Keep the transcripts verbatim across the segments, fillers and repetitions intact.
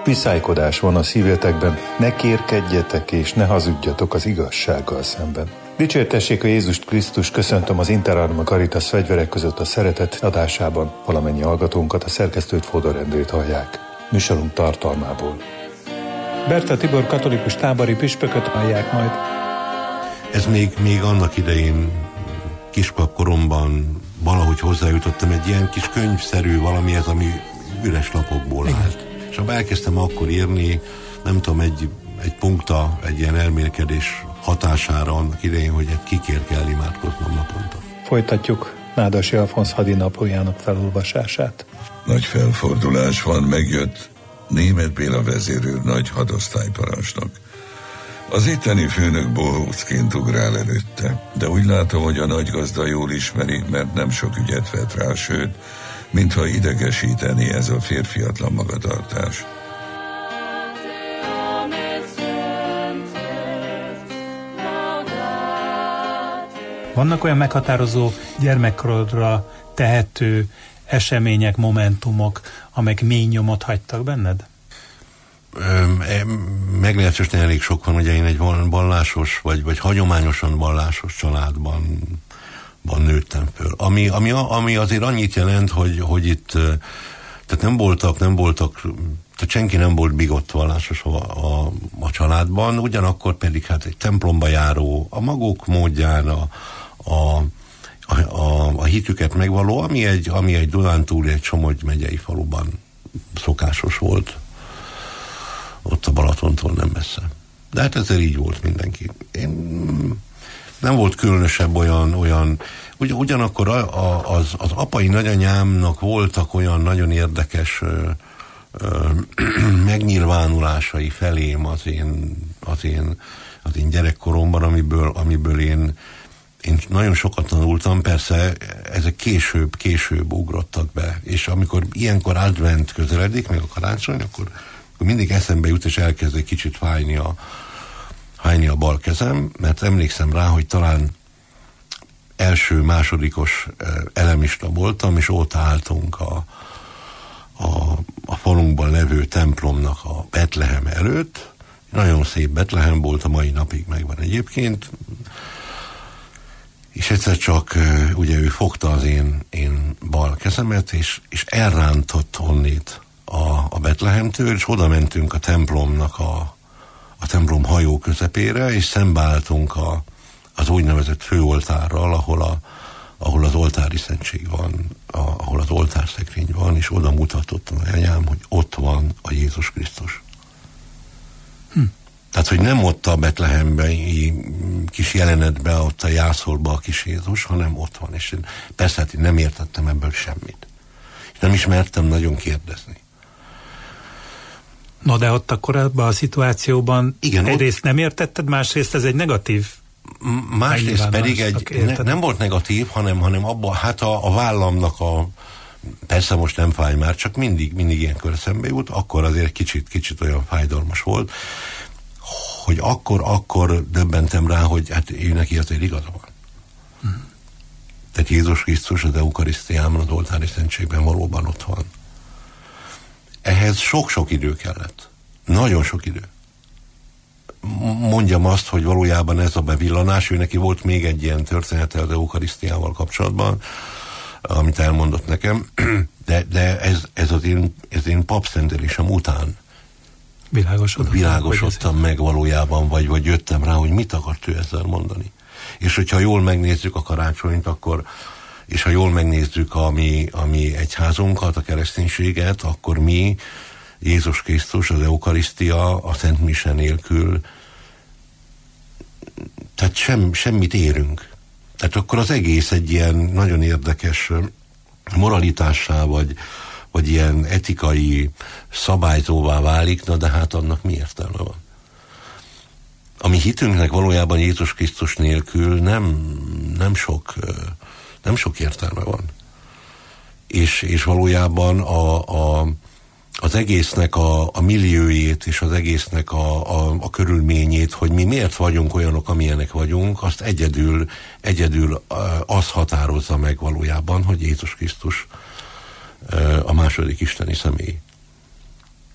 viszálykodás van a szívetekben, ne kérkedjetek és ne hazudjatok az igazsággal szemben. Dicsértessék a Jézust Krisztus, köszöntöm az Interarma Caritas fegyverek között a szeretet adásában. Valamennyi hallgatónkat, a szerkesztőt, Fodor Endrét hallják. Műsorunk tartalmából. Berta Tibor katolikus tábori püspököt hallják majd. Ez még, még annak idején kispapkoromban valahogy hozzájutottam egy ilyen kis könyvszerű valamihez, ami üres lapokból állt. És ha elkezdtem akkor írni, nem tudom, egy, egy punkta, egy ilyen elmélkedés hatására annak idején, hogy egy kikér kell imádkoznom naponta. Folytatjuk Nádasi Alfonz hadinaplójának felolvasását. Nagy felfordulás van, megjött Németh Béla vezérőr nagy hadosztályparancsnok. Az itteni főnök bohócként ugrál előtte, de úgy látom, hogy a nagygazda jól ismeri, mert nem sok ügyet vett rá, sőt, mintha idegesíteni ez a férfiatlan magatartás. Vannak olyan meghatározó gyermekkorodra tehető események, momentumok, amelyek mély nyomot hagytak benned? Meglehetősen elég sok van, ugye én egy vallásos, vagy, vagy hagyományosan vallásos családban van nőttem föl. Ami, ami, ami azért annyit jelent, hogy, hogy itt tehát nem voltak, nem voltak, tehát senki nem volt bigott vallásos a, a, a családban, ugyanakkor pedig hát egy templomba járó, a maguk módján a, a, a, a hitüket megvaló, ami egy, ami egy Dunántúli, egy Somogy megyei faluban szokásos volt. Ott a Balatontól nem messze. De hát ezzel így volt mindenki. Én, nem volt különösebb olyan, olyan ugy, ugyanakkor a, a, az, az apai nagyanyámnak voltak olyan nagyon érdekes ö, ö, megnyilvánulásai felém az én, az én, az én gyerekkoromban, amiből, amiből én, én nagyon sokat tanultam, persze ezek később, később ugrottak be, és amikor ilyenkor advent közeledik, meg a karácsony, akkor akkor mindig eszembe jut, és elkezd egy kicsit fájni a, fájni a bal kezem, mert emlékszem rá, hogy talán első, másodikos elemista voltam, és ott álltunk a, a, a falunkban levő templomnak a Betlehem előtt. Nagyon szép Betlehem volt, a mai napig megvan egyébként, és egyszer csak ugye ő fogta az én, én bal kezemet, és, és elrántott onnét A, a Betlehemtől, és oda mentünk a templomnak a, a templom hajó közepére, és szembeálltunk a, az úgynevezett főoltárral, ahol, a, ahol az oltári szentség van, a, ahol az oltárszekrény van, és oda mutatott a anyám, hogy ott van a Jézus Krisztus. Hm. Tehát, hogy nem ott a Betlehemben kis jelenetben, ott a jászolban a kis Jézus, hanem ott van. És én, persze, hát én nem értettem ebből semmit. És nem ismertem nagyon kérdezni. No, de ott akkor ebben a szituációban igen, egyrészt ott nem értetted, másrészt ez egy negatív. Másrészt pedig egy, ne, nem volt negatív, hanem, hanem abban, hát a, a vállamnak a, persze most nem fáj már, csak mindig, mindig ilyenkor eszembe jut, akkor azért kicsit, kicsit olyan fájdalmas volt, hogy akkor, akkor döbbentem rá, hogy hát ő neki azért igaza van. Hmm. Tehát Jézus Krisztus az eukarisztiában, az oltári szentségben valóban ott van. Ehhez sok-sok idő kellett. Nagyon sok idő. Mondjam azt, hogy valójában ez a bevillanás, ő neki volt még egy ilyen története az eukarisztiával kapcsolatban, amit elmondott nekem, de, de ez, ez az én, ez én papszentelésem után világosodott, világosodtam meg valójában, vagy, vagy jöttem rá, hogy mit akart ő ezzel mondani. És hogyha jól megnézzük a karácsonyt, akkor és ha jól megnézzük a mi, a mi egyházunkat, a kereszténységet, akkor mi, Jézus Krisztus, az eukarisztia, a Szent Mise nélkül, tehát sem, semmit érünk. Tehát akkor az egész egy ilyen nagyon érdekes moralitássá, vagy, vagy ilyen etikai szabályzóvá válik, na de hát annak mi értelme van? A mi hitünknek valójában Jézus Krisztus nélkül nem, nem sok... nem sok értelme van. És, és valójában a, a, az egésznek a, a milliójét és az egésznek a, a, a körülményét, hogy mi miért vagyunk olyanok, amilyenek vagyunk, azt egyedül, egyedül az határozza meg valójában, hogy Jézus Krisztus a második isteni személy.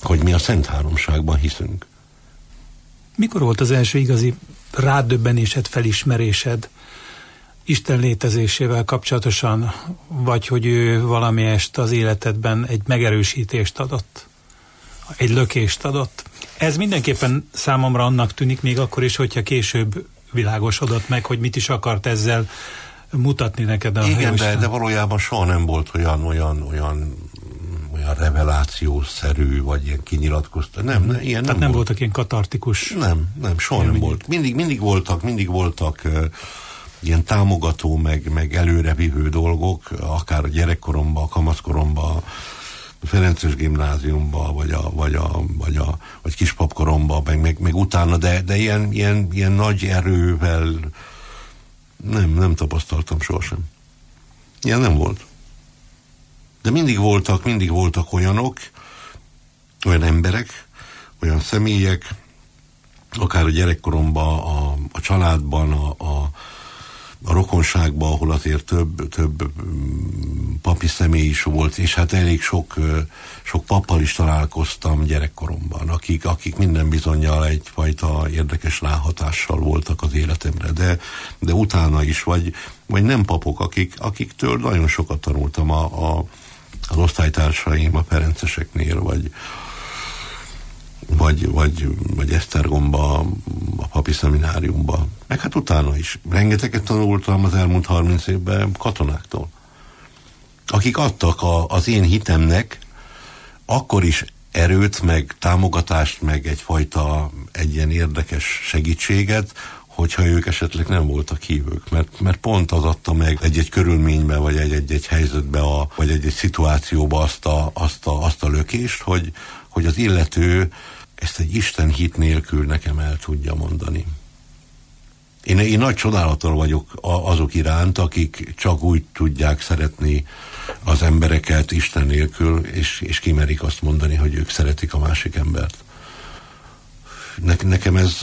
hogy mi a Szent Háromságban hiszünk. Mikor volt az első igazi rádöbbenésed, felismerésed Isten létezésével kapcsolatosan, vagy hogy ő valamelyest az életedben egy megerősítést adott, egy lökést adott? Ez mindenképpen számomra annak tűnik, még akkor is, hogyha később világosodott meg, hogy mit is akart ezzel mutatni neked a Igen, de, de valójában soha nem volt olyan, olyan, olyan, olyan revelációszerű, vagy ilyen kinyilatkozta. Nem, ne, ilyen Tehát nem, nem volt. voltak ilyen katartikus... Nem, nem, soha nem volt. Mindig, mindig voltak, mindig voltak uh, ilyen támogató, meg, meg előrevívő dolgok, akár a gyerekkoromban, a kamaszkoromban, a Ferences gimnáziumban, vagy a, vagy a, vagy a vagy kispapkoromban, meg, meg, meg utána, de, de ilyen, ilyen, ilyen nagy erővel nem, nem tapasztaltam sohasem. Ilyen nem volt. De mindig voltak, mindig voltak olyanok, olyan emberek, olyan személyek, akár a gyerekkoromban, a, a családban, a, a, a rokonságban, ahol azért több, több papi személy is volt, és hát elég sok, sok pappal is találkoztam gyerekkoromban, akik, akik minden bizonnyal egyfajta érdekes ráhatással voltak az életemre, de, de utána is, vagy, vagy nem papok, akik, akiktől nagyon sokat tanultam a, a, az osztálytársaim a ferenceseknél, vagy Vagy, vagy, vagy Esztergomba, a papi szemináriumba. Meg hát utána is. Rengeteget tanultam az elmúlt harminc évben katonáktól, akik adtak a, az én hitemnek akkor is erőt, meg támogatást, meg egyfajta egy ilyen érdekes segítséget, hogyha ők esetleg nem voltak hívők. Mert, mert pont az adta meg egy-egy körülménybe, vagy egy-egy helyzetbe, a, vagy egy-egy szituációba azt a, azt a, azt a lökést, hogy, hogy az illető ezt egy Isten hit nélkül nekem el tudja mondani. Én, én nagy csodálattal vagyok azok iránt, akik csak úgy tudják szeretni az embereket Isten nélkül, és, és kimerik azt mondani, hogy ők szeretik a másik embert. Ne, nekem ez...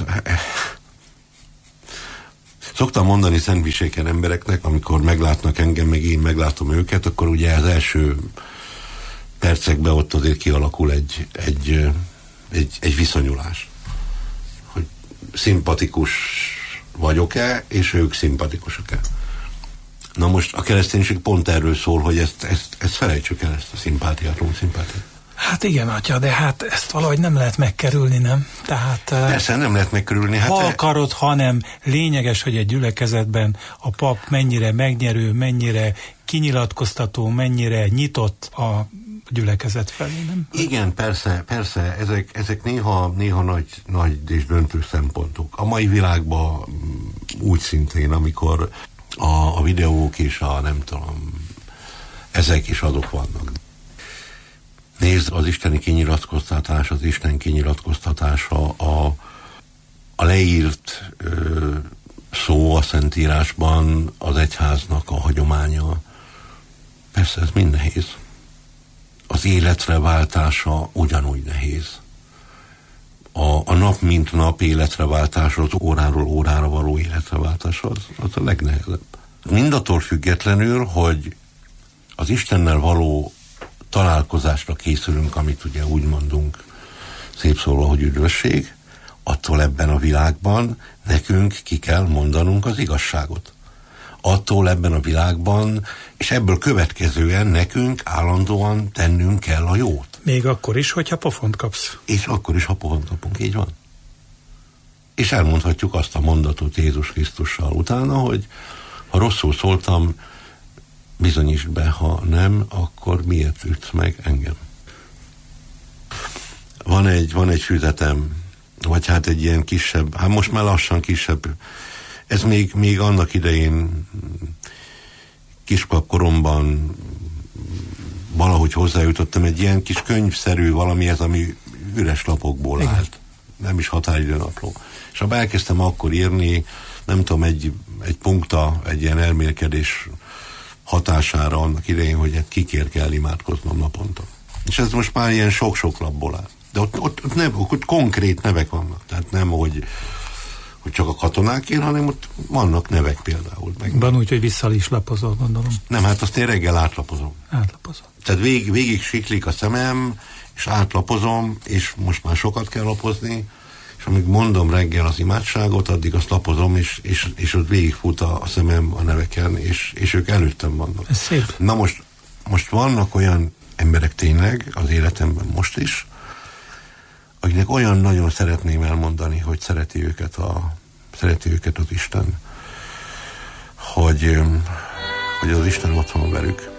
Szoktam mondani szentmiséken embereknek, amikor meglátnak engem, meg én meglátom őket, akkor ugye az első percekben ott azért kialakul egy, egy, egy, egy viszonyulás. Hogy szimpatikus vagyok-e, és ők szimpatikusak-e. Na most a kereszténység pont erről szól, hogy ezt, ezt, ezt felejtsük el, ezt a szimpátiát, rómszimpátiát. Hát igen, atya, de hát ezt valahogy nem lehet megkerülni, nem? Tehát... Persze nem lehet megkerülni. Hát ha akarod, hanem lényeges, hogy egy gyülekezetben a pap mennyire megnyerő, mennyire kinyilatkoztató, mennyire nyitott a gyülekezet felé, nem? Igen, persze, persze, ezek, ezek néha, néha nagy, nagy és döntő szempontok. A mai világban úgy szintén, amikor a, a videók és a nem tudom, ezek is azok vannak. Nézd, az isteni kinyilatkoztatás, az Isten kinyilatkoztatása, a, a leírt ö, szó a Szentírásban, az egyháznak a hagyománya. Persze ez mind nehéz. Az életre váltása ugyanúgy nehéz. A, a nap mint nap életre váltása, az óráról órára való életre váltása, az, az a legnehezebb. Mindattól függetlenül, hogy az Istennel való találkozásra készülünk, amit ugye úgy mondunk szép szólva, hogy üdvösség, attól ebben a világban nekünk ki kell mondanunk az igazságot. Attól ebben a világban, és ebből következően nekünk állandóan tennünk kell a jót. Még akkor is, hogyha pofont kapsz. És akkor is, ha pofont kapunk, így van. És elmondhatjuk azt a mondatot Jézus Krisztussal utána, hogy ha rosszul szóltam, bizonyítsd be, ha nem, akkor miért ütsz meg engem? Van egy, van egy füzetem, vagy hát egy ilyen kisebb, hát most már lassan kisebb, ez még, még annak idején kispapkoromban valahogy hozzájutottam, egy ilyen kis könyvszerű valami, ez ami üres lapokból Igen. állt, nem is határidőnapló. És ha elkezdtem akkor írni, nem tudom, egy, egy punkta, egy ilyen elmélkedés hatására annak idején, hogy hát kikért kell imádkoznom naponta. És ez most már ilyen sok-sok lapból áll. De ott, ott, ott, nev, ott konkrét nevek vannak. Tehát nem, hogy, hogy csak a katonákért, hanem ott vannak nevek például. Meg van úgy, hogy vissza is lapozol, gondolom. Nem, hát azt én reggel átlapozom. Átlapozol. Tehát vég, végig siklik a szemem, és átlapozom, és most már sokat kell lapozni, és amíg mondom reggel az imádságot, addig azt lapozom, és, és, és ott végigfut a, a szemem a neveken, és, és ők előttem vannak. Ez szép. Na most, most vannak olyan emberek tényleg az életemben most is, akiknek olyan nagyon szeretném elmondani, hogy szereti őket, a, szereti őket az Isten, hogy, hogy az Isten ott van velük.